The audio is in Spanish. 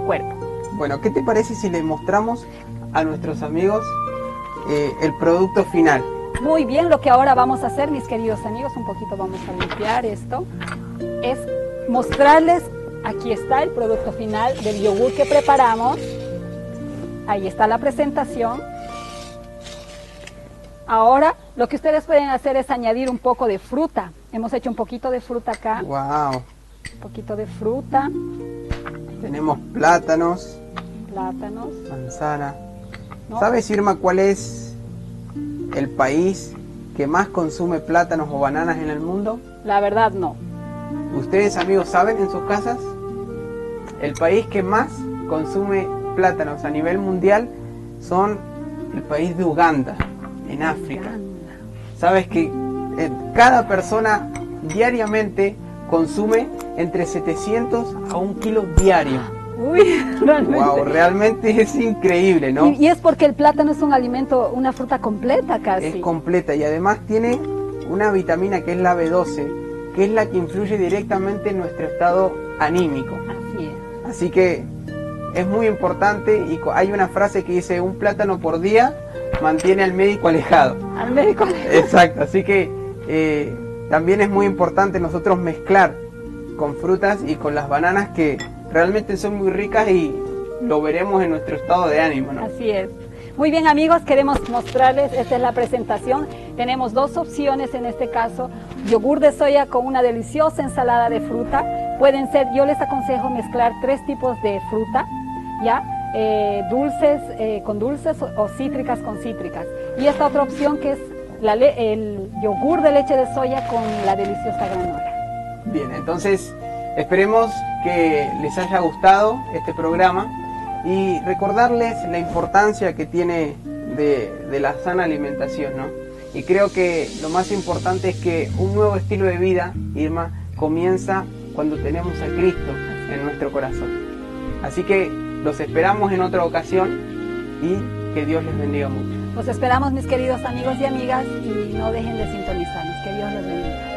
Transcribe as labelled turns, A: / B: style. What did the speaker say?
A: cuerpo.
B: Bueno, ¿qué te parece si le mostramos a nuestros amigos el producto final?
A: Muy bien, lo que ahora vamos a hacer, mis queridos amigos, un poquito vamos a limpiar esto, es mostrarles, aquí está el producto final del yogur que preparamos. Ahí está la presentación. Ahora lo que ustedes pueden hacer es añadir un poco de fruta. Hemos hecho un poquito de fruta acá.
B: ¡Wow!
A: Un poquito de fruta.
B: Tenemos plátanos.
A: Plátanos.
B: Manzana.
A: ¿No?
B: ¿Sabes, Irma, cuál es el país que más consume plátanos o bananas en el mundo?
A: La verdad no.
B: ¿Ustedes, amigos, saben en sus casas? El país que más consume plátanos a nivel mundial son el país de Uganda, en África. Sabes que cada persona diariamente consume entre 700 a 1 kilo diario.
A: Uy, realmente.
B: Wow, realmente es increíble, ¿no?
A: Y es porque el plátano es un alimento, una fruta completa casi.
B: Es completa y además tiene una vitamina que es la B12, que es la que influye directamente en nuestro estado anímico.
A: Así es.
B: Así que es muy importante y hay una frase que dice: un plátano por día mantiene al médico alejado.
A: Al médico alejado.
B: Exacto, así que también es muy importante nosotros mezclar con frutas y con las bananas, que realmente son muy ricas y lo veremos en nuestro estado de ánimo, ¿no?
A: Así es. Muy bien, amigos, queremos mostrarles, esta es la presentación. Tenemos dos opciones en este caso: yogur de soya con una deliciosa ensalada de fruta. Pueden ser, yo les aconsejo mezclar 3 tipos de fruta, ¿ya? Dulces con dulces o cítricas con cítricas. Y esta otra opción que es el yogur de leche de soya con la deliciosa granola.
B: Bien, entonces esperemos que les haya gustado este programa y recordarles la importancia que tiene de la sana alimentación, ¿no? Y creo que lo más importante es que un nuevo estilo de vida, Irma, comienza cuando tenemos a Cristo en nuestro corazón. Así que los esperamos en otra ocasión y que Dios les bendiga mucho.
A: Los esperamos, mis queridos amigos y amigas, y no dejen de sintonizarnos. Que Dios los bendiga.